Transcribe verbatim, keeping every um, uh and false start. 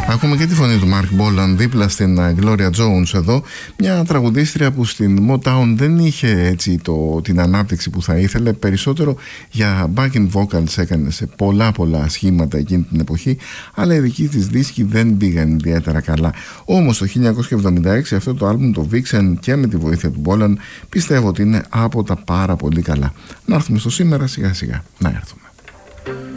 Ακούμε και τη φωνή του Mark Bolan δίπλα στην Gloria Jones εδώ, μια τραγουδίστρια που στην Motown δεν είχε έτσι το, την ανάπτυξη που θα ήθελε, περισσότερο για backing vocals έκανε σε πολλά πολλά σχήματα εκείνη την εποχή, αλλά οι δικοί της δίσκοι δεν πήγαν ιδιαίτερα καλά. Όμως το χίλια εννιακόσια εβδομήντα έξι αυτό το άλμπουμ, το Vixen, και με τη βοήθεια του Bolan, πιστεύω ότι είναι από τα πάρα πολύ καλά. Να έρθουμε στο σήμερα σιγά σιγά, να έρθουμε.